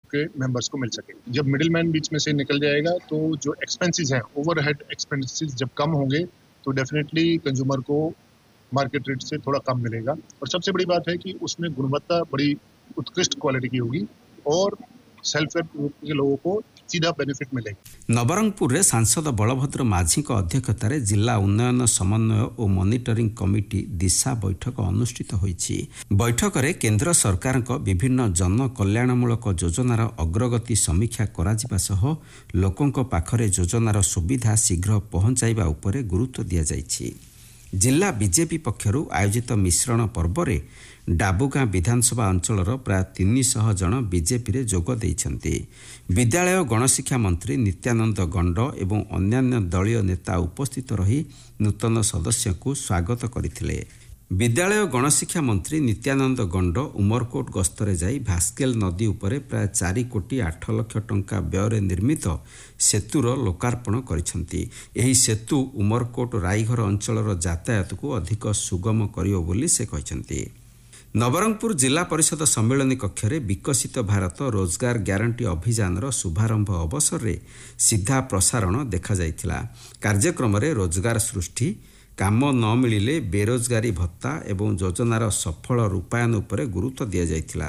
के मेंबर्स को मिल सके। जब मिडिल मैन बीच में से निकल जाएगा तो जो एक्सपेंसेस हैं, ओवरहेड एक्सपेंसेस जब कम होंगे तो डेफिनेटली कंज्यूमर को मार्केट रेट से थोड़ा कम मिलेगा। और सबसे बड़ी बात है कि उसमें गुणवत्ता बड़ी उत्कृष्ट क्वालिटी की होगी और सेल्फ हेल्प ग्रुप के लोगों को सीधा बेनिफिट मिलेगा। नवरंगपुर रे सांसद बलभद्र माझी अध्यक्षतार जिला उन्नयन समन्वय और मॉनिटरिंग कमिटी दिशा बैठक अनुष्ठित होईछि। बैठक रे केंद्र सरकार विभिन्न जन कल्याणमूलक योजनार अग्रगति समीक्षा कराजिबा सह लोकंक पाखरे योजनार सुविधा शीघ्र पहुंचाइबा उपरे गुरुत्व दिया जाइछि। जिला बीजेपी पक्षरु आयोजित मिश्रण पर्व रे डाबुगां विधानसभा अंचलर प्राय 300 जन बीजेपी रे जोग देइछन्ति। विद्यालय गणशिक्षा मंत्री नित्यानंद गंड एवं अन्यान्य दलीय नेता उपस्थित रही नूतन सदस्य को स्वागत करथिले। विद्यालय गणशिक्षा मंत्री नित्यानंद गंड उमरकोट गस्तरे जाई भास्केल नदी उपरे प्राय 4 कोटी 8 लाख टंका व्यय निर्मित सेतुर लोकार्पण करिसंती। एही सेतु उमरकोट राईघर अंचलर यातायात को अधिक सुगम करियो बोली से कहिसंती। नवरंगपुर जिला परिषद सम्मेलनी कक्षरे विकसित भारत रोजगार ग्यारंटी अभियान शुभारंभ अवसर रे सीधा प्रसारण देखा जाइथिला। कार्यक्रम रे रोजगार सृष्टि, काम न मिलिले बेरोजगारी भत्ता एवं योजनार सफल रूपायन उपरे गुरुत्व दिया जाइथिला।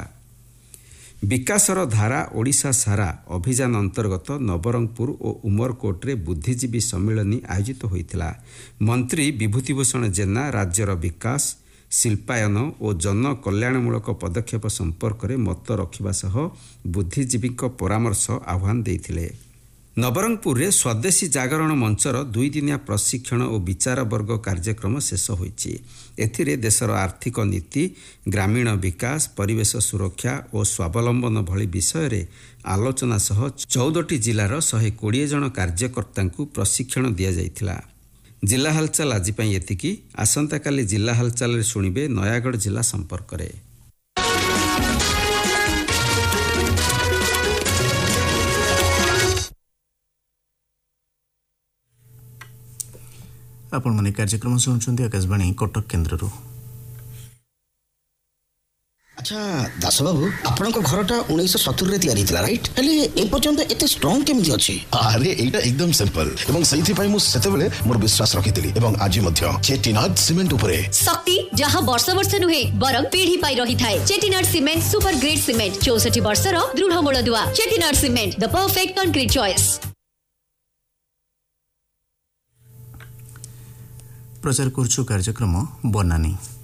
विकासर धारा ओडिशा सारा अभियान अंतर्गत नवरंगपुर और उमरकोट्रे बुद्धिजीवी सम्मेलनी आयोजित होइथिला। मंत्री विभूतिभूषण जेना राज्यर विकास, शिल्पायन और जन कल्याणमूलक पदक्षेप संपर्क में मत रखा सह बुद्धिजीवी परामर्श आह्वान देइथिले। नवरंगपुर रे स्वदेशी जागरण मंचर 2 दिनिया प्रशिक्षण और विचार वर्ग कार्यक्रम शेष होइछि। एथिरे देशर आर्थिक नीति, ग्रामीण विकास, परिवेश सुरक्षा और स्वावलंबन भली विषय रे आलोचना सह 14टी जिलार 120 जन कार्यकर्ता को प्रशिक्षण दिया जाइथिला। जिला हालचाल आज पई एतिकी। आसंता काली जिला हालचाल रे सुनिबे नयागढ़ जिला संपर्क रे। आपण माने कार्यक्रम सुनुचंती आकाशवाणी कटक केन्द्ररू। अच्छा दास बाबू, आपन को घरटा 1970 रे तयारी थिला राइट? हेले ए पर्यंत एते स्ट्रांग केमिति अछि? अरे एटा एकदम सिंपल एवं सही पई मु सेते बेले मोर विश्वास रखितली एवं आज मध्य चेटीनाड सीमेंट उपरे शक्ति जहां वर्ष वर्ष नुहे बरम पीढ़ी पाई रही थाए। Chettinad cement super grade cement 64 वर्ष रो दृढ़ मूल दुआ। Chettinad cement the perfect concrete choice. प्रचार करछु कार्यक्रम बनानी।